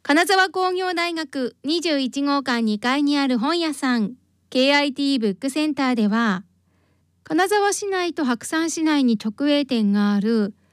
金沢工業大学21号館2階にある本屋さん KIT ブックセンターでは、金沢市内と白山市内に直営店がある